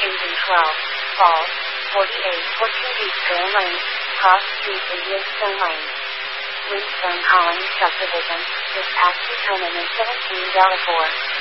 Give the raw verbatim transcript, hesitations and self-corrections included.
Engine twelve, Falls, forty-eight, fourteen Eastern Lane, Cross Street, Indian Stone Lane. Windstone Colony Subdivision, dispatch determinant seventeen Delta four.